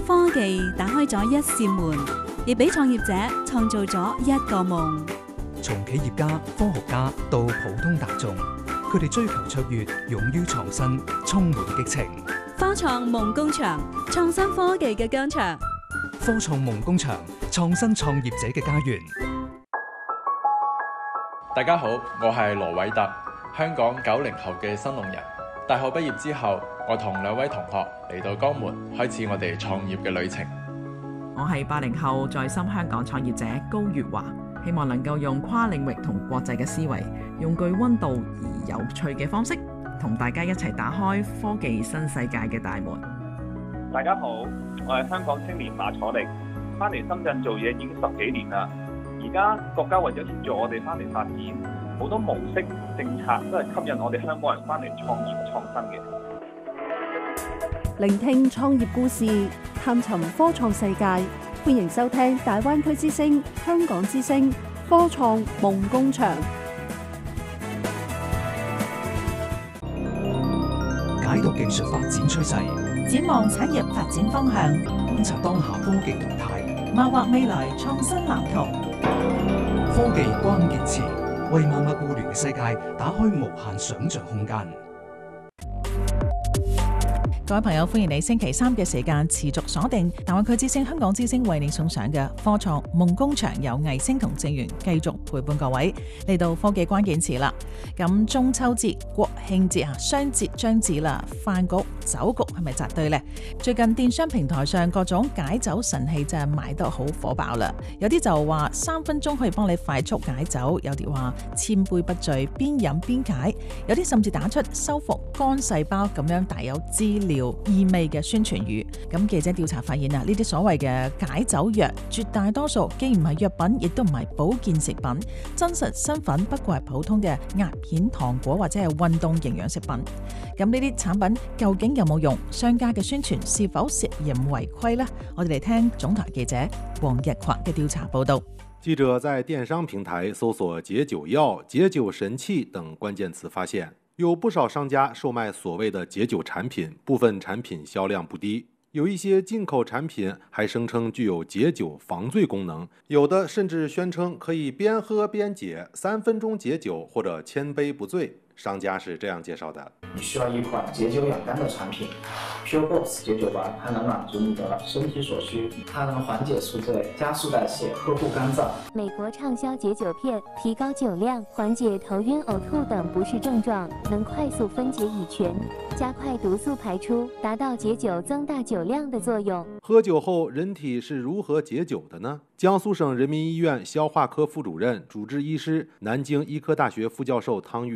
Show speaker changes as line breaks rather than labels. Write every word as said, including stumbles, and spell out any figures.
科技打開咗一扇門，亦俾創業者創造咗一個夢。
從企業家、科學家到普通大眾，佢哋追求卓越，勇於創新，充滿激情。
科創夢工場，創新科技嘅疆場。
科創夢工場，創新創業者嘅家園。
大家好，我係羅偉特，香港九零後嘅新農人。大學畢業之後，我同兩位同學嚟到江門，開始我哋創業嘅旅程。
我係八零後在深香港創業者高月華，希望能夠用跨領域同國際嘅思維，用具溫度而有趣嘅方式，同大家一齊打開科技新世界嘅大門。
大家好，我係香港青年馬楚力，翻嚟深圳做嘢已經十幾年啦。而家國家為咗協助我哋翻嚟發展，好多模式政策都係吸引我哋香港人翻嚟創業創新嘅。
聆聽創業故事，探尋科創世界，歡迎收聽大灣區之聲、香港之聲科創夢工場。
解讀技術發展趨勢，
展望產業發展方向，
觀察當下科技動態，
謀劃未來創新藍圖。
科技關鍵詞，為萬物互聯嘅世界打開無限想像空間。
各位朋友，歡迎你星期三嘅時間持續鎖定大灣區之聲、香港之聲為你送上嘅科創夢工場，有藝星同正源繼續陪伴各位嚟到科技關鍵詞啦。咁中秋節、國慶節啊，雙節將至啦，飯局、酒局係咪扎堆呢？最近電商平台上各種解酒神器就係賣得好火爆啦。有啲就話三分鐘可以幫你快速解酒，有啲話千杯不醉，邊飲邊解，有啲甚至打出修復肝細胞咁樣帶有資料意味嘅宣傳語。咁記者調查發現啊，呢啲所謂嘅解酒藥絕大多數既唔係藥品，亦都唔係保健食品，真實身份不過係普通嘅鴉片、糖果或者係運動營養食品。咁呢啲產品究竟有冇用？商家嘅宣傳是否涉嫌違規呢？我哋嚟聽總台記者黃日群嘅調查報道。
記者在電商平台搜索解酒藥、解酒神器等關鍵詞，發現有不少商家售賣所謂的解酒產品，部分產品銷量不低，有一些進口產品還聲稱具有解酒防醉功能，有的甚至宣稱可以邊喝邊解，三分鐘解酒或者千杯不醉。商家是這樣介紹的：
你需要一款解酒養肝的產品 ，Pure Box 解酒丸，它能滿足你的身體所需，它能緩解宿醉、加速代謝、呵護肝臟。
美國暢銷解酒片，提高酒量，緩解頭暈、嘔吐等不適症狀，能快速分解乙醛，加快毒素排出，達到解酒增大酒量的作用。
喝酒後人體是如何解酒的呢？江蘇省人民醫院消化科副主任、主治醫師、南京醫科大學副教授湯玉